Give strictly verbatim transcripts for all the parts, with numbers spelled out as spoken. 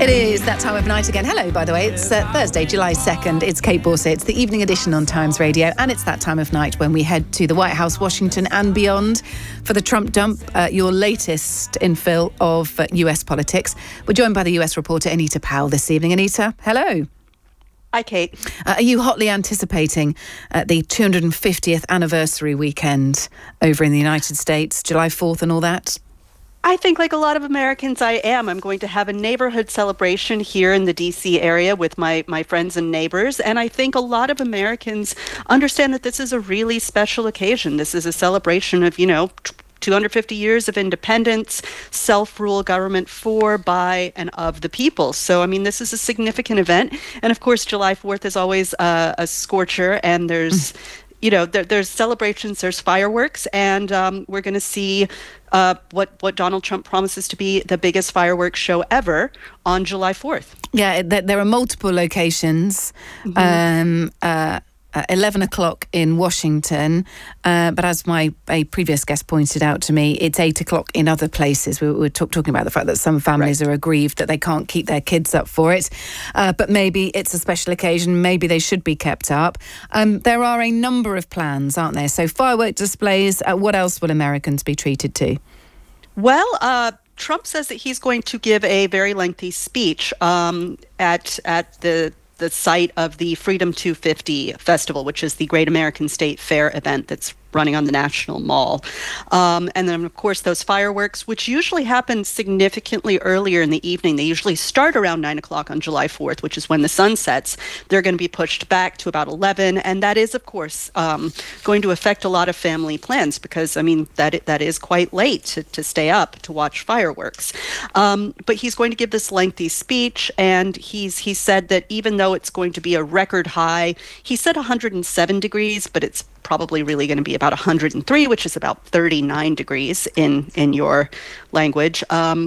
It is that time of night again. Hello, by the way. It's uh, Thursday, July second. It's Kate Borsett. It's the evening edition on Times Radio. And it's that time of night when we head to the White House, Washington and beyond for the Trump Dump, uh, your latest infill of uh, U S politics. We're joined by the U S reporter Anita Powell this evening. Anita, hello. Hi, Kate. Uh, are you hotly anticipating uh, the two hundred fiftieth anniversary weekend over in the United States, July fourth and all that? I think like a lot of Americans, I am. I'm going to have a neighborhood celebration here in the D C area with my, my friends and neighbors. And I think a lot of Americans understand that this is a really special occasion. This is a celebration of, you know, two hundred fifty years of independence, self-rule government for, by, and of the people. So, I mean, this is a significant event. And of course, July fourth is always uh, a scorcher, and there's, you know, there, there's celebrations, there's fireworks, and um, we're going to see uh, what, what Donald Trump promises to be the biggest fireworks show ever on July fourth. Yeah, there, there are multiple locations. Mm-hmm. Um, uh, Uh, eleven o'clock in Washington, uh, but as my a previous guest pointed out to me, it's eight o'clock in other places. We were talk, talking about the fact that some families right. are aggrieved that they can't keep their kids up for it, uh, but maybe it's a special occasion, maybe they should be kept up. Um, there are a number of plans, aren't there? So firework displays, uh, what else will Americans be treated to? Well, uh, Trump says that he's going to give a very lengthy speech um, at at the the site of the Freedom two fifty Festival, which is the Great American State Fair event that's running on the National Mall. Um, and then, of course, those fireworks, which usually happen significantly earlier in the evening. They usually start around nine o'clock on July fourth, which is when the sun sets. They're going to be pushed back to about eleven. And that is, of course, um, going to affect a lot of family plans because, I mean, that that is quite late to, to stay up to watch fireworks. Um, but he's going to give this lengthy speech, and he's he said that even though it's going to be a record high, he said one hundred seven degrees, but it's probably really going to be about one hundred three, which is about thirty-nine degrees in, in your language. Um,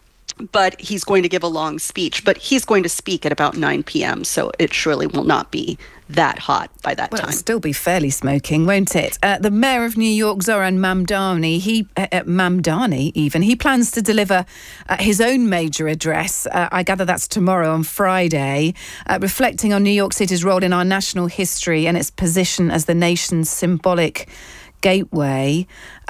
but he's going to give a long speech. But he's going to speak at about nine p.m., so it surely will not be that hot by that well, time. It'll still be fairly smoking, won't it? Uh, the mayor of New York, Zoran Mamdani, he uh, uh, Mamdani even, he plans to deliver uh, his own major address. Uh, I gather that's tomorrow on Friday, uh, reflecting on New York City's role in our national history and its position as the nation's symbolic gateway.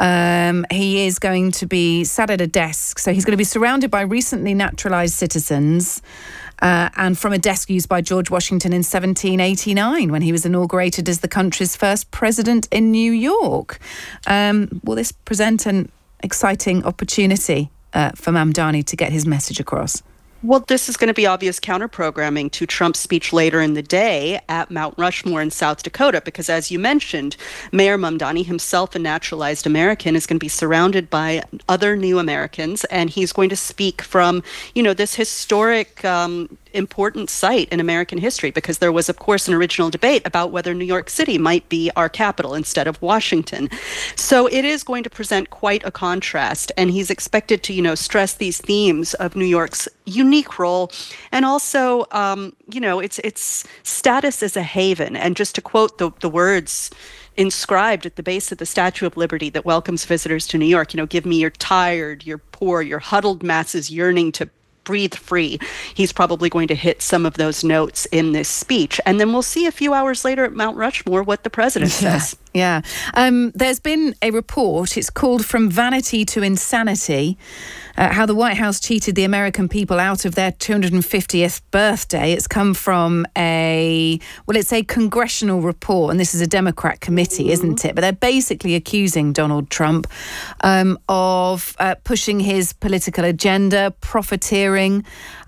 Um, he is going to be sat at a desk, so he's going to be surrounded by recently naturalized citizens. Uh, and from a desk used by George Washington in seventeen eighty-nine when he was inaugurated as the country's first president in New York. Um, will this present an exciting opportunity uh, for Mamdani to get his message across? Well, this is going to be obvious counter-programming to Trump's speech later in the day at Mount Rushmore in South Dakota, because as you mentioned, Mayor Mamdani, himself a naturalized American, is going to be surrounded by other new Americans, and he's going to speak from, you know, this historic um, important site in American history, because there was, of course, an original debate about whether New York City might be our capital instead of Washington. So it is going to present quite a contrast, and he's expected to, you know, stress these themes of New York's unique role, and also, um, you know, its its status as a haven. And just to quote the the words inscribed at the base of the Statue of Liberty that welcomes visitors to New York, you know, give me your tired, your poor, your huddled masses yearning to breathe free. He's probably going to hit some of those notes in this speech. And then we'll see a few hours later at Mount Rushmore what the president yeah, says. Yeah. Um, there's been a report, it's called From Vanity to Insanity, uh, how the White House cheated the American people out of their two hundred fiftieth birthday. It's come from a, well, it's a congressional report, and this is a Democrat committee, mm-hmm. isn't it? But they're basically accusing Donald Trump um, of uh, pushing his political agenda, profiteering,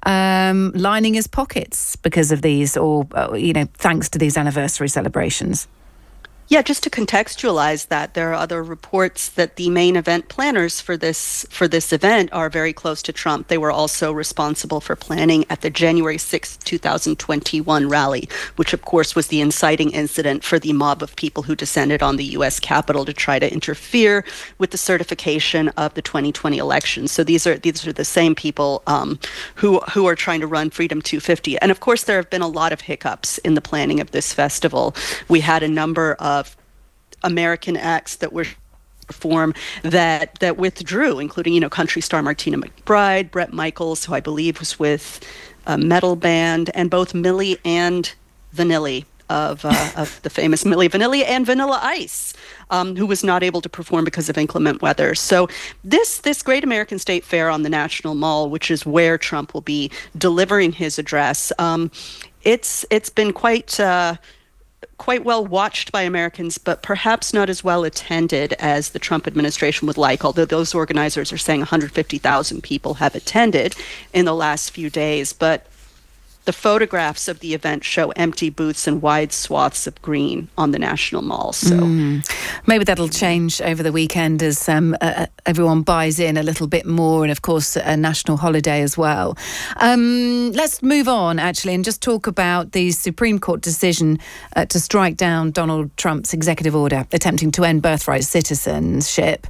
um, lining his pockets because of these, or, uh, you know, thanks to these anniversary celebrations. Yeah, just to contextualize that, there are other reports that the main event planners for this for this event are very close to Trump. They were also responsible for planning at the January sixth, twenty twenty-one rally, which of course was the inciting incident for the mob of people who descended on the U S Capitol to try to interfere with the certification of the twenty twenty election. So these are these are the same people um, who who are trying to run Freedom two fifty. And of course, there have been a lot of hiccups in the planning of this festival. We had a number of American acts that were reform that that withdrew, including, you know, country star Martina McBride, Bret Michaels, who I believe was with a metal band, and both Milli and Vanilli of uh, of the famous Milli Vanilli, and Vanilla Ice, um, who was not able to perform because of inclement weather. So this this Great American State Fair on the National Mall, which is where Trump will be delivering his address, um, it's it's been quite. Uh, quite well watched by Americans, but perhaps not as well attended as the Trump administration would like, although those organizers are saying one hundred fifty thousand people have attended in the last few days. But the photographs of the event show empty booths and wide swaths of green on the National Mall. So mm. maybe that'll change over the weekend as um, uh, everyone buys in a little bit more, and of course a national holiday as well. Um, let's move on actually and just talk about the Supreme Court decision uh, to strike down Donald Trump's executive order attempting to end birthright citizenship.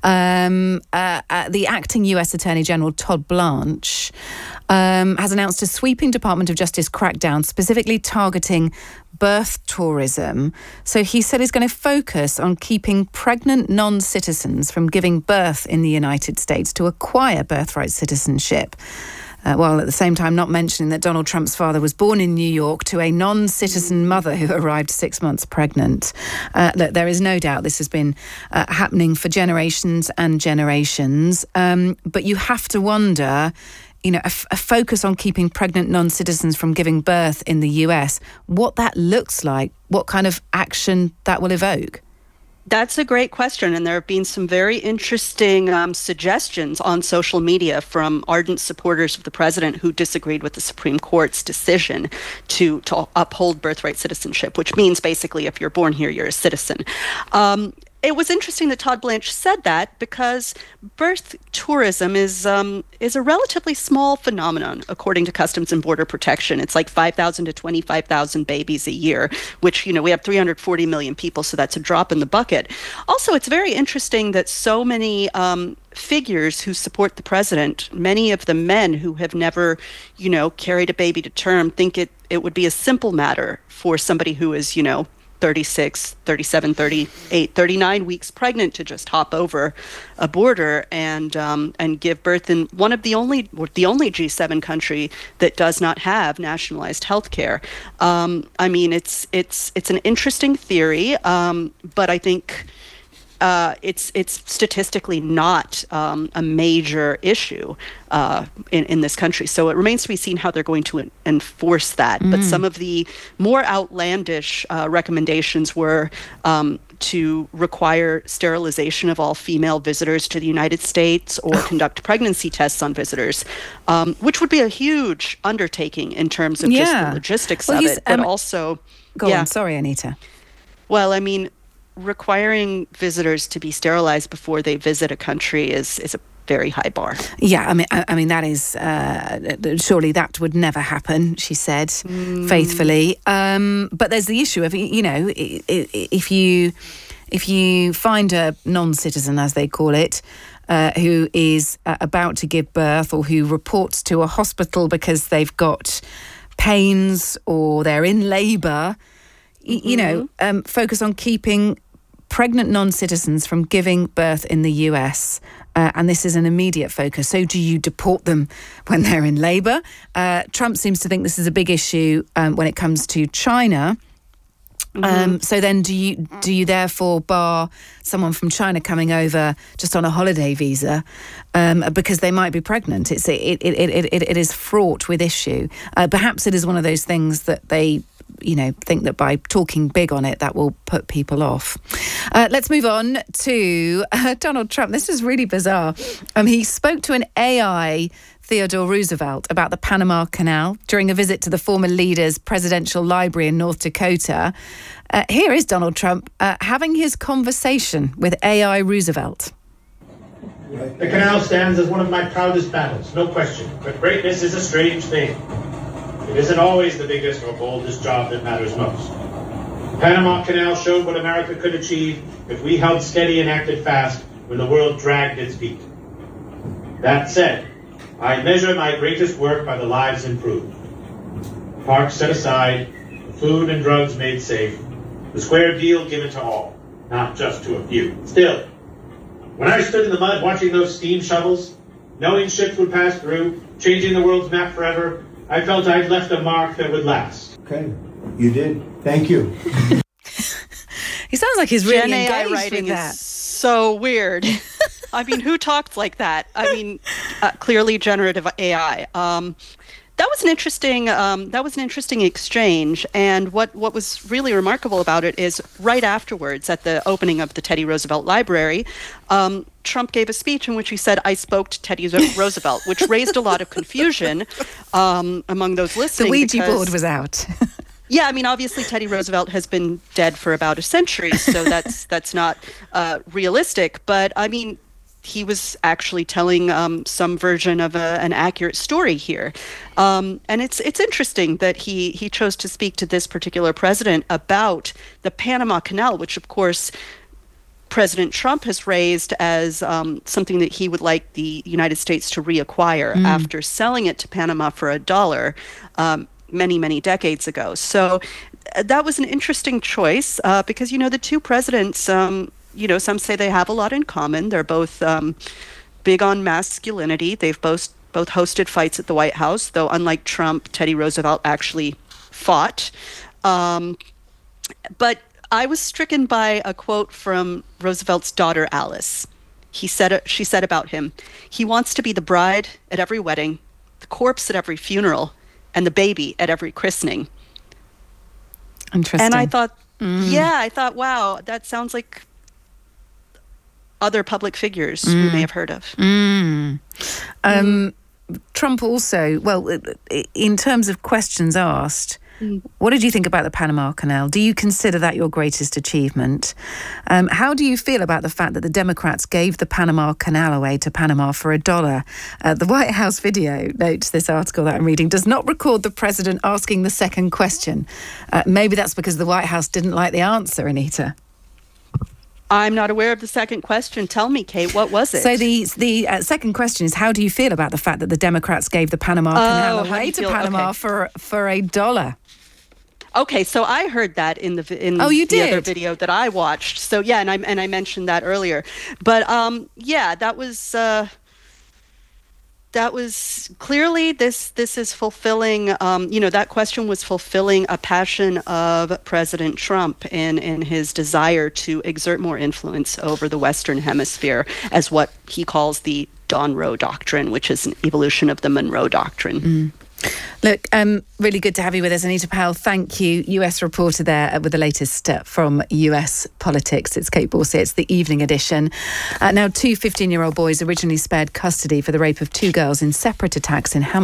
Um, uh, uh, the acting U S Attorney General Todd Blanche um, has announced a sweeping Department of Justice crackdown specifically targeting birth tourism. So he said he's going to focus on keeping pregnant non-citizens from giving birth in the United States to acquire birthright citizenship. Uh, while at the same time not mentioning that Donald Trump's father was born in New York to a non-citizen mother who arrived six months pregnant. Uh, look, there is no doubt this has been uh, happening for generations and generations. Um, but you have to wonder, you know, a, f- a focus on keeping pregnant non-citizens from giving birth in the U S, what that looks like, what kind of action that will evoke. That's a great question, and there have been some very interesting um, suggestions on social media from ardent supporters of the president who disagreed with the Supreme Court's decision to, to uphold birthright citizenship, which means basically if you're born here, you're a citizen. Um, It was interesting that Todd Blanche said that because birth tourism is um, is a relatively small phenomenon, according to Customs and Border Protection. It's like five thousand to twenty-five thousand babies a year, which, you know, we have three hundred forty million people, so that's a drop in the bucket. Also, it's very interesting that so many um, figures who support the president, many of the men who have never, you know, carried a baby to term, think it, it would be a simple matter for somebody who is, you know, thirty-six, thirty-seven, thirty-eight, thirty-nine weeks pregnant to just hop over a border and um, and give birth in one of the only the only G seven country that does not have nationalized health care. Um, I mean, it's it's it's an interesting theory, um, but I think Uh, it's it's statistically not um, a major issue uh, in, in this country. So it remains to be seen how they're going to en- enforce that. Mm. But some of the more outlandish uh, recommendations were um, to require sterilization of all female visitors to the United States or conduct pregnancy tests on visitors, um, which would be a huge undertaking in terms of yeah. just the logistics well, of it. But um, also... Go yeah. on, sorry, Anita. Well, I mean... requiring visitors to be sterilized before they visit a country is, is a very high bar. Yeah, I mean, I, I mean that is uh, surely that would never happen, she said mm. faithfully. Um, but there's the issue of, you know, if you if you find a non-citizen, as they call it, uh, who is uh, about to give birth or who reports to a hospital because they've got pains or they're in labour, mm-hmm. you know, um, focus on keeping pregnant non-citizens from giving birth in the U S, uh, and this is an immediate focus. So do you deport them when they're in labour? Uh, Trump seems to think this is a big issue um, when it comes to China. Mm-hmm. Um, so then do you do you therefore bar someone from China coming over just on a holiday visa um, because they might be pregnant? It's it it it it, it is fraught with issue. Uh, perhaps it is one of those things that they, you know, think that by talking big on it, that will put people off. Uh, let's move on to uh, Donald Trump. This is really bizarre. Um, he spoke to an A I Theodore Roosevelt about the Panama Canal during a visit to the former leader's presidential library in North Dakota. Uh, here is Donald Trump uh, having his conversation with A I Roosevelt. The canal stands as one of my proudest battles, no question. But greatness is a strange thing. It isn't always the biggest or boldest job that matters most. The Panama Canal showed what America could achieve if we held steady and acted fast when the world dragged its feet. That said, I measure my greatest work by the lives improved. Parks set aside, food and drugs made safe, the square deal given to all, not just to a few. Still, When I stood in the mud watching those steam shovels, knowing ships would pass through, changing the world's map forever, I felt I'd left a mark that would last. Okay, you did. Thank you. He sounds like he's really Gen A I engaged writing with that. is so weird. I mean, who talks like that? I mean, uh, clearly generative A I. Um, that was an interesting. Um, that was an interesting exchange. And what what was really remarkable about it is right afterwards, at the opening of the Teddy Roosevelt Library, um, Trump gave a speech in which he said, "I spoke to Teddy Roosevelt," which raised a lot of confusion um, among those listening. The Ouija because, board was out. Yeah, I mean, obviously Teddy Roosevelt has been dead for about a century, so that's that's not uh, realistic. But I mean, he was actually telling um, some version of a, an accurate story here, um, and it's it's interesting that he he chose to speak to this particular president about the Panama Canal, which of course President Trump has raised as um, something that he would like the United States to reacquire mm. after selling it to Panama for a dollar. Um, many, many decades ago. So uh, that was an interesting choice uh, because, you know, the two presidents, um, you know, some say they have a lot in common. They're both um, big on masculinity. They've both, both hosted fights at the White House, though unlike Trump, Teddy Roosevelt actually fought. Um, but I was stricken by a quote from Roosevelt's daughter, Alice. He said, she said about him, "He wants to be the bride at every wedding, the corpse at every funeral, and the baby at every christening." Interesting. And I thought, mm. yeah, I thought, wow, that sounds like other public figures mm. we may have heard of. Mm. Um, mm. Trump also, well, in terms of questions asked, mm. what did you think about the Panama Canal? Do you consider that your greatest achievement? Um, how do you feel about the fact that the Democrats gave the Panama Canal away to Panama for a dollar? Uh, the White House video, notes this article that I'm reading, does not record the president asking the second question. Uh, maybe that's because the White House didn't like the answer, Anita. I'm not aware of the second question. Tell me, Kate, what was it? So the the uh, second question is, how do you feel about the fact that the Democrats gave the Panama Canal oh, away to feel? Panama okay. for for a dollar? Okay, so I heard that in the in oh, you the did? other video that I watched. So yeah, and I and I mentioned that earlier. But um, yeah, that was uh, that was clearly this this is fulfilling. Um, you know, that question was fulfilling a passion of President Trump in in his desire to exert more influence over the Western Hemisphere, as what he calls the Monroe Doctrine, which is an evolution of the Monroe Doctrine. Mm. Look, um, really good to have you with us, Anita Powell. Thank you. U S reporter there with the latest uh, from U S politics. It's Kate Borsey. It's the evening edition. Uh, now, two fifteen-year-old boys originally spared custody for the rape of two girls in separate attacks in Hampshire.